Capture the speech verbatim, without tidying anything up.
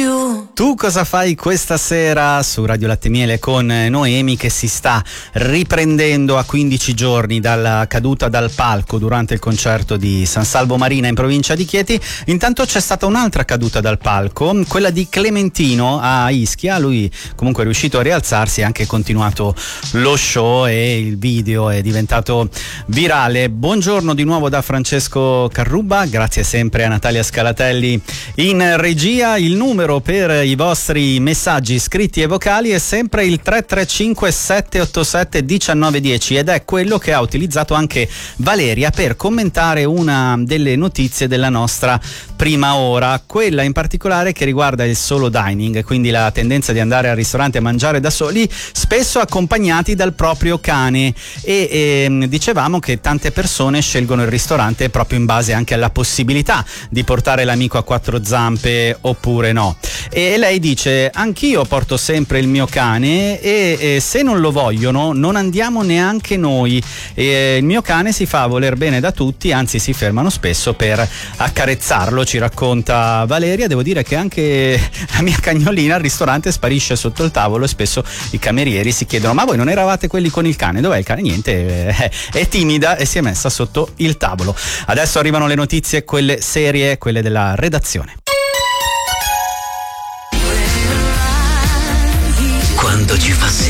più. Tu cosa fai questa sera su Radio Latte Miele con Noemi, che si sta riprendendo a quindici giorni dalla caduta dal palco durante il concerto di San Salvo Marina in provincia di Chieti? Intanto c'è stata un'altra caduta dal palco, quella di Clementino a Ischia. Lui comunque è riuscito a rialzarsi e ha anche continuato lo show e il video è diventato virale. Buongiorno di nuovo da Francesco Carrubba, grazie sempre a Natalia Scalatelli in regia. Il numero per i vostri messaggi scritti e vocali è sempre il tre tre cinque sette otto sette uno nove uno zero ed è quello che ha utilizzato anche Valeria per commentare una delle notizie della nostra prima ora, quella in particolare che riguarda il solo dining, quindi la tendenza di andare al ristorante a mangiare da soli, spesso accompagnati dal proprio cane, e, e dicevamo che tante persone scelgono il ristorante proprio in base anche alla possibilità di portare l'amico a quattro zampe oppure no. E lei dice: anch'io porto sempre il mio cane e, e se non lo vogliono non andiamo neanche noi. E il mio cane si fa voler bene da tutti, anzi si fermano spesso per accarezzarlo, ci racconta Valeria. Devo dire che anche la mia cagnolina al ristorante sparisce sotto il tavolo e spesso i camerieri si chiedono: ma voi non eravate quelli con il cane? Dov'è il cane? Niente, è timida e si è messa sotto il tavolo. Adesso arrivano le notizie, quelle serie, quelle della redazione. Quando ci fa